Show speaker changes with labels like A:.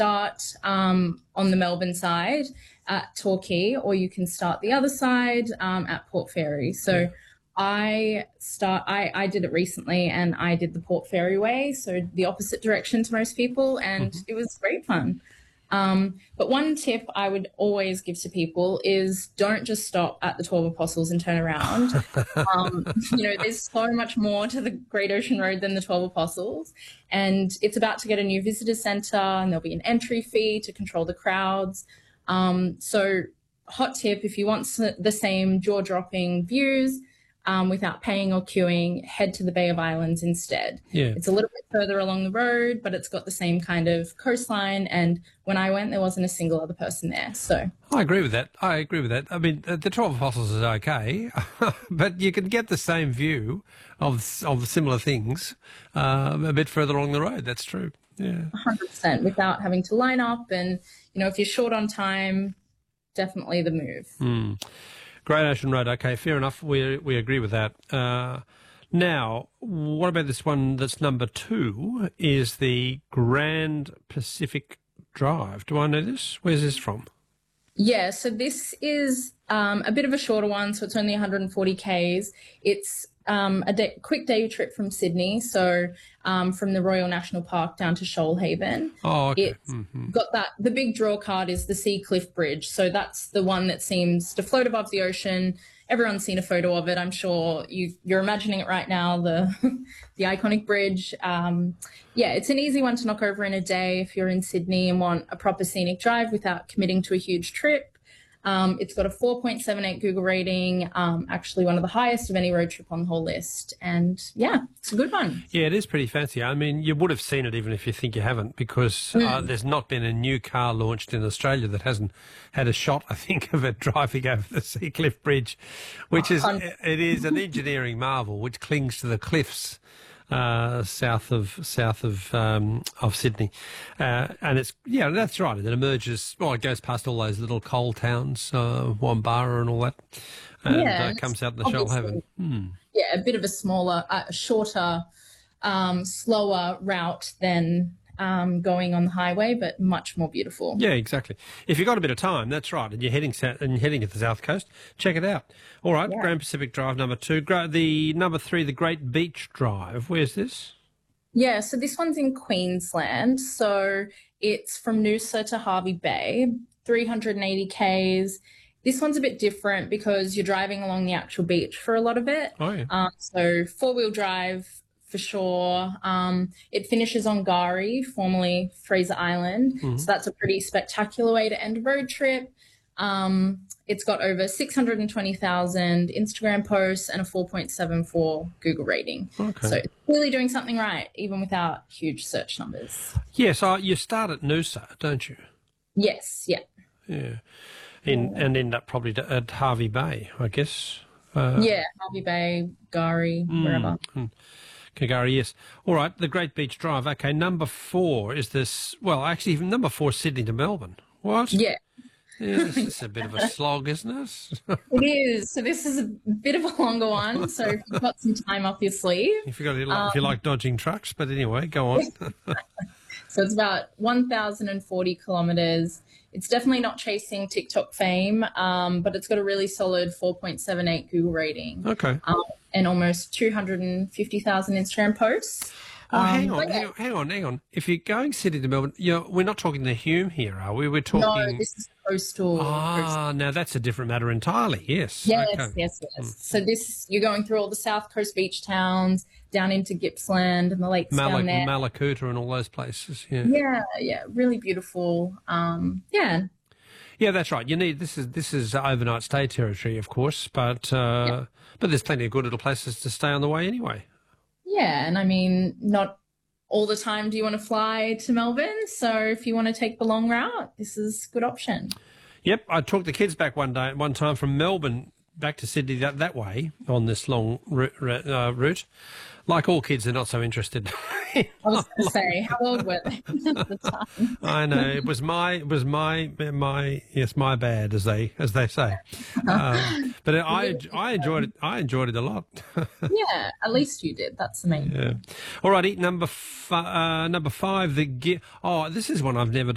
A: start on the Melbourne side at Torquay, or you can start the other side at Port Fairy. So I did it recently, and I did the Port Fairy way, so the opposite direction to most people, and it was great fun. But one tip I would always give to people is don't just stop at the 12 Apostles and turn around. There's so much more to the Great Ocean Road than the 12 Apostles. And it's about to get a new visitor centre, and there'll be an entry fee to control the crowds. So hot tip, if you want the same jaw-dropping views, without paying or queuing, head to the Bay of Islands instead.
B: Yeah.
A: It's a little bit further along the road, but it's got the same kind of coastline. And when I went, there wasn't a single other person there. So
B: I agree with that. I mean, the 12 Apostles is okay, but you can get the same view of similar things a bit further along the road. That's true. Yeah.
A: 100% without having to line up. And, if you're short on time, definitely the move.
B: Great Ocean Road, okay, fair enough. We agree with that. Now, what about this one that's number 2, is the Grand Pacific Drive. Do I know this? Where's this from?
A: Yeah, so this is a bit of a shorter one, so it's only 140 Ks. It's a quick day trip from Sydney, so from the Royal National Park down to Shoalhaven.
B: Oh, okay.
A: It's got the big draw card is the Sea Cliff Bridge, so that's the one that seems to float above the ocean. Everyone's seen a photo of it. I'm sure you're imagining it right now, the iconic bridge. It's an easy one to knock over in a day if you're in Sydney and want a proper scenic drive without committing to a huge trip. It's got a 4.78 Google rating, actually one of the highest of any road trip on the whole list. And, it's a good one.
B: Yeah, it is pretty fancy. I mean, you would have seen it even if you think you haven't, because there's not been a new car launched in Australia that hasn't had a shot, I think, of it driving over the Sea Cliff Bridge, which is an engineering marvel which clings to the cliffs south of Sydney, and it's that's right. It emerges. Well, it goes past all those little coal towns, Wombara and all that, and comes out in the Shoalhaven.
A: Yeah, a bit of a smaller, shorter, slower route than going on the highway, but much more beautiful.
B: Yeah, exactly. If you've got a bit of time, that's right, and you're heading to the South Coast, check it out. All right, Grand Pacific Drive number 2. The number 3, the Great Beach Drive. Where's this?
A: Yeah, so this one's in Queensland. So it's from Noosa to Hervey Bay, 380 Ks. This one's a bit different because you're driving along the actual beach for a lot of it.
B: Oh, yeah.
A: So four-wheel drive, for sure. It finishes on Gari, formerly Fraser Island. So that's a pretty spectacular way to end a road trip. It's got over 620,000 Instagram posts and a 4.74 Google rating. Okay. So it's really doing something right, even without huge search numbers.
B: Yes, you start at Noosa, don't you?
A: Yes, yeah.
B: Yeah. And end up probably at Hervey Bay, I guess.
A: Hervey Bay, Gari, wherever.
B: Kagari, yes. All right, the Great Beach Drive. Okay, number 4 is this. Well, actually, even number 4 is Sydney to Melbourne. What?
A: Yeah.
B: Yeah, this is a bit of a slog, isn't it?
A: It is. So this is a bit of a longer one. So if you've got some time up your sleeve.
B: If you like dodging trucks, but anyway, go on.
A: So it's about 1,040 kilometres. It's definitely not chasing TikTok fame, but it's got a really solid 4.78 Google rating.
B: Okay.
A: And almost 250,000 Instagram posts.
B: Hang on. If you're going Sydney to Melbourne, we're not talking the Hume here, are we? We're talking...
A: No, this is coastal.
B: Now that's a different matter entirely, yes.
A: Yes,
B: okay.
A: yes. So you're going through all the South Coast beach towns, down into Gippsland and the lakes down there.
B: Malakuta and all those places, yeah.
A: Yeah, really beautiful.
B: Yeah, that's right. This is overnight stay territory, of course, but there's plenty of good little places to stay on the way anyway.
A: Yeah, and I mean, not all the time do you want to fly to Melbourne, so if you want to take the long route, this is a good option.
B: Yep, I took the kids back one time from Melbourne back to Sydney that way on this long route. Like all kids, they're not so interested.
A: I was going to say, how old were they at the time?
B: I know it was my bad, as they say. But I enjoyed it. I enjoyed it a lot.
A: Yeah, at least you did. That's the main thing.
B: All righty, number 5. This is one I've never